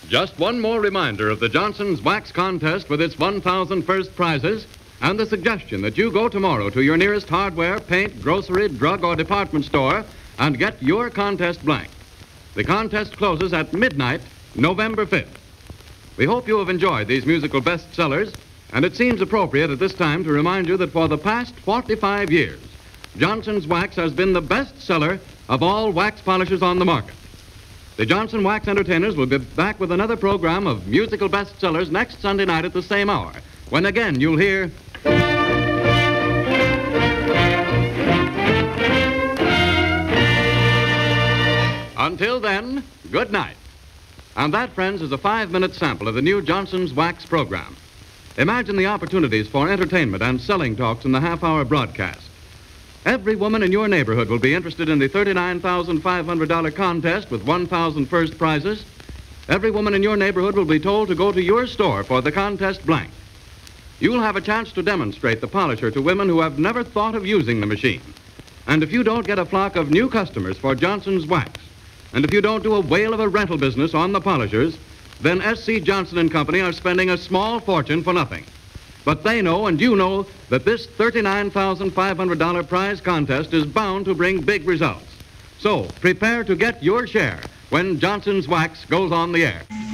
Just one more reminder of the Johnson's Wax Contest with its 1,000 first prizes and the suggestion that you go tomorrow to your nearest hardware, paint, grocery, drug, or department store and get your contest blank. The contest closes at midnight, November 5th. We hope you have enjoyed these musical bestsellers, and it seems appropriate at this time to remind you that for the past 45 years, Johnson's Wax has been the best seller of all wax polishes on the market. The Johnson Wax Entertainers will be back with another program of musical bestsellers next Sunday night at the same hour, when again you'll hear... Until then, good night. And that, friends, is a 5-minute sample of the new Johnson's Wax program. Imagine the opportunities for entertainment and selling talks in the half-hour broadcast. Every woman in your neighborhood will be interested in the $39,500 contest with 1,000 first prizes. Every woman in your neighborhood will be told to go to your store for the contest blank. You'll have a chance to demonstrate the polisher to women who have never thought of using the machine. And if you don't get a flock of new customers for Johnson's Wax, and if you don't do a whale of a rental business on the polishers, then S.C. Johnson & Company are spending a small fortune for nothing. But they know, and you know, that this $39,500 prize contest is bound to bring big results. So, prepare to get your share when Johnson's Wax goes on the air.